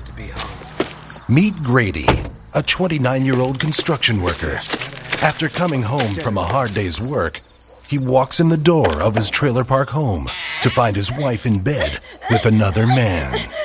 to be hung. Meet Grady, a 29-year-old construction worker. After coming home from a hard day's work, he walks in the door of his trailer park home to find his wife in bed with another man.